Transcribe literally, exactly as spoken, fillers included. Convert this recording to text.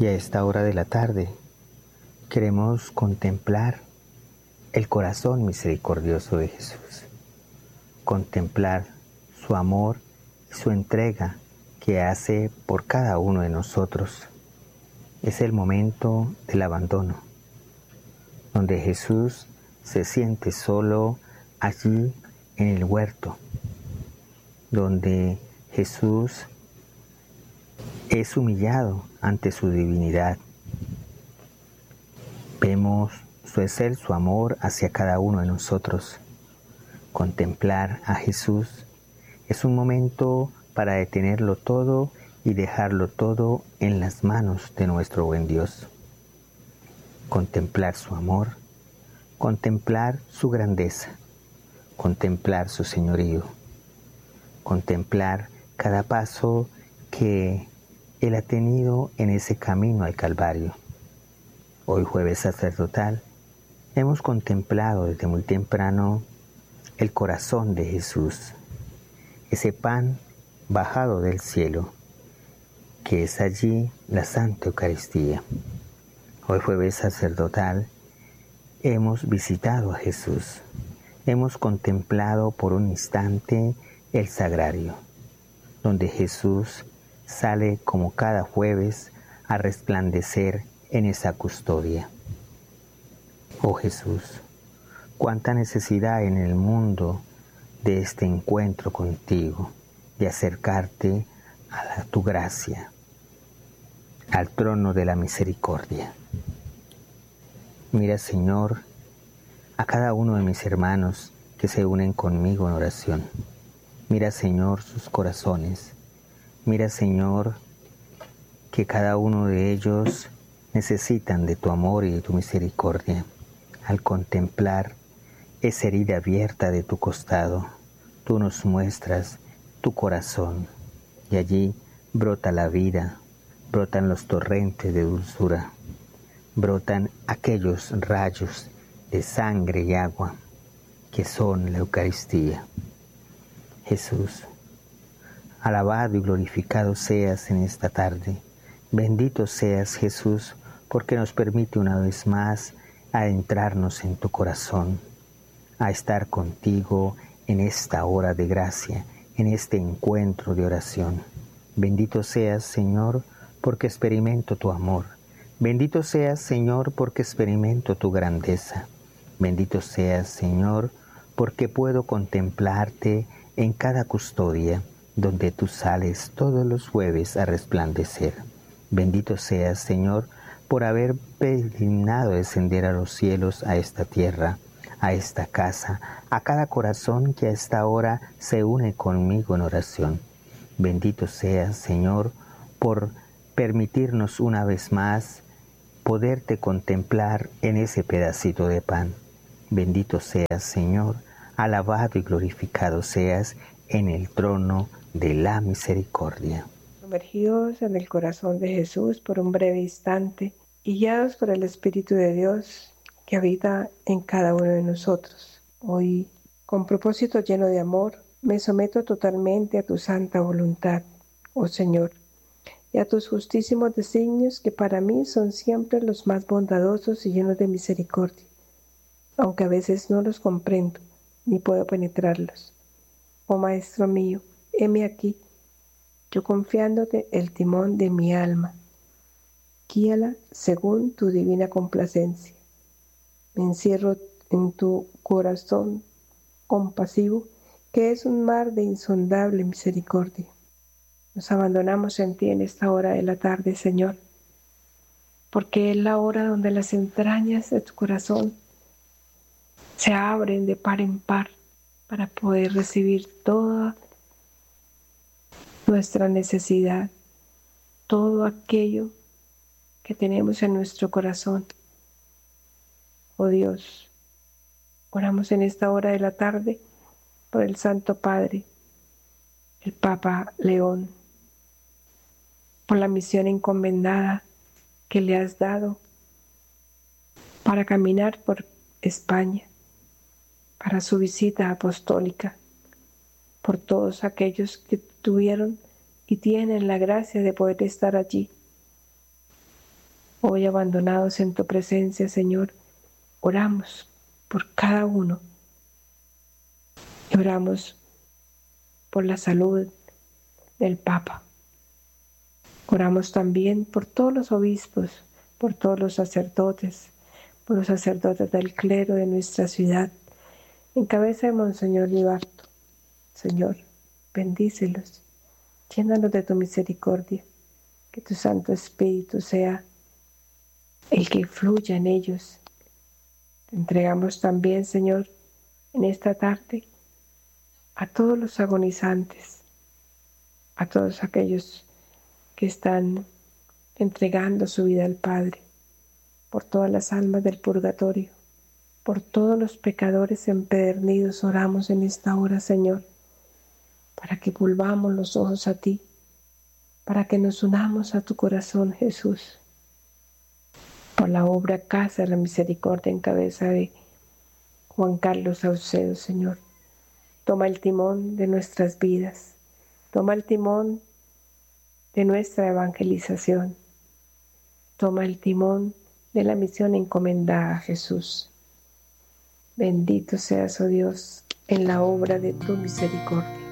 Y a esta hora de la tarde queremos contemplar el corazón misericordioso de Jesús, contemplar su amor y su entrega que hace por cada uno de nosotros. Es el momento del abandono, donde Jesús se siente solo allí en el huerto, donde Jesús es humillado ante su divinidad. Vemos su ser, su amor hacia cada uno de nosotros. Contemplar a Jesús es un momento para detenerlo todo y dejarlo todo en las manos de nuestro buen Dios. Contemplar su amor, contemplar su grandeza, contemplar su señorío, contemplar cada paso que Él ha tenido en ese camino al Calvario. Hoy jueves sacerdotal hemos contemplado desde muy temprano el corazón de Jesús, ese pan bajado del cielo, que es allí la Santa Eucaristía. Hoy jueves sacerdotal hemos visitado a Jesús, hemos contemplado por un instante el sagrario, donde Jesús sale como cada jueves a resplandecer en esa custodia. Oh Jesús, cuánta necesidad en el mundo de este encuentro contigo, de acercarte a la, tu gracia, al trono de la misericordia. Mira, Señor, a cada uno de mis hermanos que se unen conmigo en oración. Mira, Señor, sus corazones. Mira, Señor, que cada uno de ellos necesitan de tu amor y de tu misericordia. Al contemplar esa herida abierta de tu costado, tú nos muestras tu corazón y allí brota la vida, brotan los torrentes de dulzura, brotan aquellos rayos de sangre y agua que son la Eucaristía. Jesús, alabado y glorificado seas en esta tarde. Bendito seas, Jesús, porque nos permite una vez más adentrarnos en tu corazón, a estar contigo en esta hora de gracia, en este encuentro de oración. Bendito seas, Señor, porque experimento tu amor. Bendito seas, Señor, porque experimento tu grandeza. Bendito seas, Señor, porque puedo contemplarte en cada custodia, donde tú sales todos los jueves a resplandecer. Bendito seas, Señor, por haber peregrinado descender a los cielos, a esta tierra, a esta casa, a cada corazón que a esta hora se une conmigo en oración. Bendito seas, Señor, por permitirnos una vez más poderte contemplar en ese pedacito de pan. Bendito seas, Señor, alabado y glorificado seas en el trono de la misericordia. Sumergidos en el corazón de Jesús por un breve instante y guiados por el Espíritu de Dios que habita en cada uno de nosotros. Hoy, con propósito lleno de amor, me someto totalmente a tu santa voluntad, oh Señor, y a tus justísimos designios que para mí son siempre los más bondadosos y llenos de misericordia, aunque a veces no los comprendo ni puedo penetrarlos. Oh Maestro mío, heme aquí, yo confiándote el timón de mi alma. Guíala según tu divina complacencia. Me encierro en tu corazón compasivo, que es un mar de insondable misericordia. Nos abandonamos en ti en esta hora de la tarde, Señor, porque es la hora donde las entrañas de tu corazón se abren de par en par para poder recibir toda nuestra necesidad, todo aquello que tenemos en nuestro corazón. Oh Dios, oramos en esta hora de la tarde por el Santo Padre, el Papa León, por la misión encomendada que le has dado para caminar por España, para su visita apostólica, por todos aquellos que tuvieron y tienen la gracia de poder estar allí, Hoy abandonados en tu presencia, Señor, oramos por cada uno. Y oramos por la salud del Papa. Oramos también por todos los obispos, por todos los sacerdotes, por los sacerdotes del clero de nuestra ciudad, en cabeza de Monseñor Libarto. Señor, bendícelos, llénalos de tu misericordia, que tu Santo Espíritu sea el que fluya en ellos. Te entregamos también, Señor, en esta tarde a todos los agonizantes, a todos aquellos que están entregando su vida al Padre, por todas las almas del purgatorio, por todos los pecadores empedernidos, oramos en esta hora, Señor, para que volvamos los ojos a ti, para que nos unamos a tu corazón, Jesús. Por la obra Casa de la Misericordia en cabeza de Juan Carlos Saucedo, Señor, toma el timón de nuestras vidas, toma el timón de nuestra evangelización, toma el timón de la misión encomendada a Jesús. Bendito seas, oh Dios, en la obra de tu misericordia.